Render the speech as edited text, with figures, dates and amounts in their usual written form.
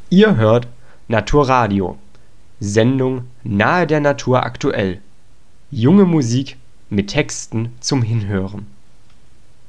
Ihr hört Naturradio, Sendung nahe der Natur aktuell. Junge Musik mit Texten zum Hinhören.